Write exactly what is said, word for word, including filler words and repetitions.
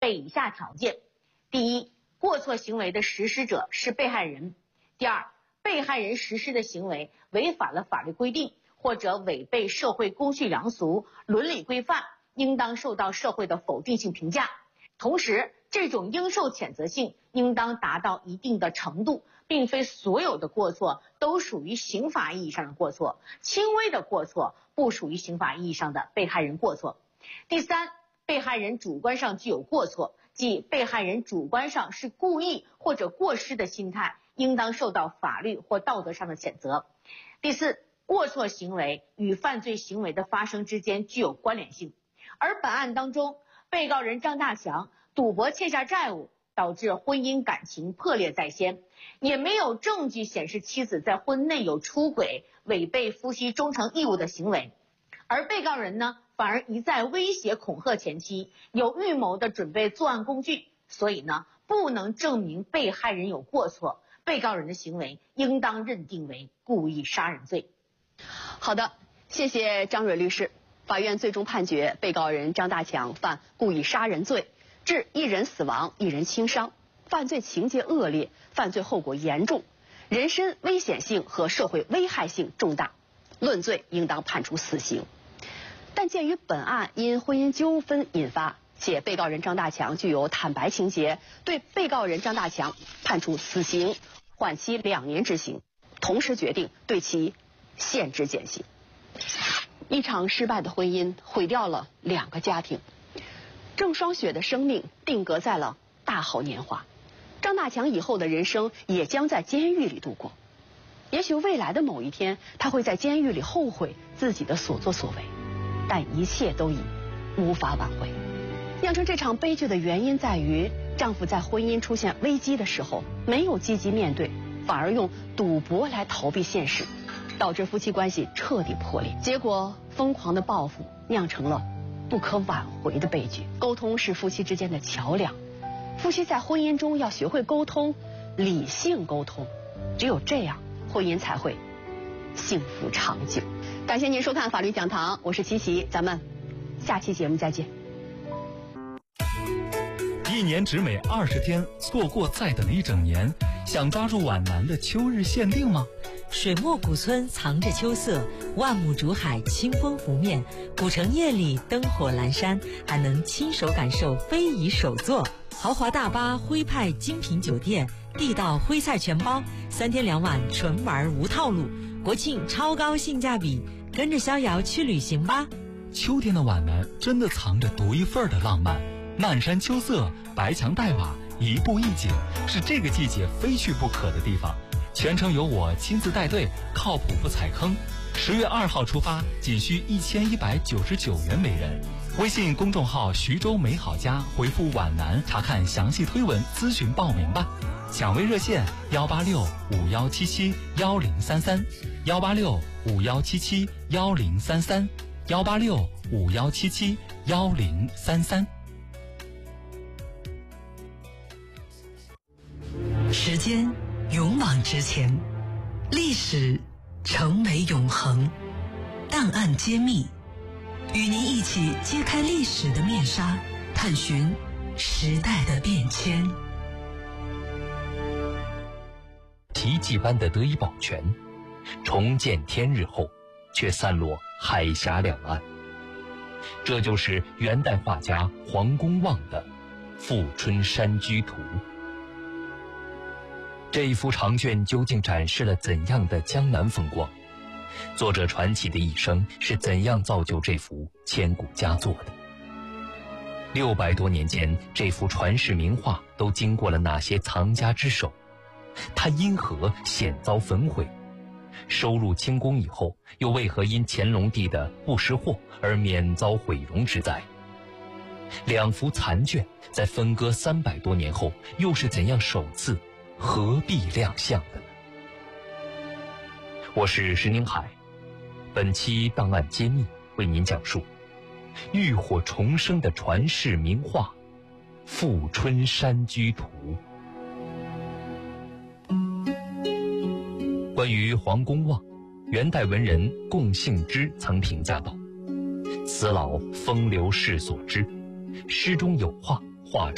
备以下条件：第一，过错行为的实施者是被害人；第二，被害人实施的行为违反了法律规定，或者违背社会公序良俗、伦理规范，应当受到社会的否定性评价。同时，这种应受谴责性应当达到一定的程度，并非所有的过错都属于刑法意义上的过错，轻微的过错不属于刑法意义上的被害人过错。第三，被害人主观上具有过错，即被害人主观上是故意或者过失的心态，应当受到法律或道德上的谴责。第四，过错行为与犯罪行为的发生之间具有关联性。而本案当中，被告人张大强赌博欠下债务，导致婚姻感情破裂在先，也没有证据显示妻子在婚内有出轨、违背夫妻忠诚义务的行为。而被告人呢，反而一再威胁恐吓前妻，有预谋的准备作案工具，所以呢，不能证明被害人有过错，被告人的行为应当认定为故意杀人罪。 好的，谢谢张蕊律师。法院最终判决被告人张大强犯故意杀人罪，致一人死亡、一人轻伤，犯罪情节恶劣，犯罪后果严重，人身危险性和社会危害性重大，论罪应当判处死刑。但鉴于本案因婚姻纠纷引发，且被告人张大强具有坦白情节，对被告人张大强判处死刑，缓期两年执行，同时决定对其限制减刑。一场失败的婚姻毁掉了两个家庭，郑双雪的生命定格在了大好年华，张大强以后的人生也将在监狱里度过。也许未来的某一天，他会在监狱里后悔自己的所作所为，但一切都已无法挽回。酿成这场悲剧的原因在于，丈夫在婚姻出现危机的时候没有积极面对，反而用赌博来逃避现实，导致夫妻关系彻底破裂。结果，疯狂的报复酿成了不可挽回的悲剧。沟通是夫妻之间的桥梁，夫妻在婚姻中要学会沟通，理性沟通，只有这样，婚姻才会幸福长久。感谢您收看法律讲堂，我是琪琪，咱们下期节目再见。 一年只美二十天，错过再等一整年。想抓住皖南的秋日限定吗？ 水墨古村藏着秋色，万亩竹海清风拂面，古城夜里灯火阑珊，还能亲手感受非遗手作。豪华大巴徽派精品酒店，地道徽菜全包，三天两晚纯玩无套路，国庆超高性价比，跟着逍遥去旅行吧。 秋天的皖南真的藏着独一份的浪漫，漫山秋色，白墙黛瓦，一步一景，是这个季节非去不可的地方。全程由我亲自带队，靠谱不踩坑。十月二号出发，仅需一千一百九十九元每人。微信公众号徐州美好家回复皖南查看详细推文，咨询报名吧。抢位热线幺八六五幺七七幺零三三幺八六五幺七七幺零三三幺八六五幺七七幺零三三。 时间勇往直前，历史成为永恒。档案揭秘，与您一起揭开历史的面纱，探寻时代的变迁。 奇迹般的得以保全，重见天日后，却散落海峡两岸。这就是元代画家黄公望的《富春山居图》。这一幅长卷究竟展示了怎样的江南风光？作者传奇的一生是怎样造就这幅千古佳作的？六百多年间，这幅传世名画都经过了哪些藏家之手？它因何险遭焚毁？收入清宫以后，又为何因乾隆帝的不识货而免遭毁容之灾？两幅残卷在分割三百多年后，又是怎样首次合璧亮相的呢？我是石宁海，本期档案揭秘为您讲述浴火重生的传世名画《富春山居图》。关于黄公望，元代文人龚幸之曾评价道：“此老风流世所知，诗中有画，画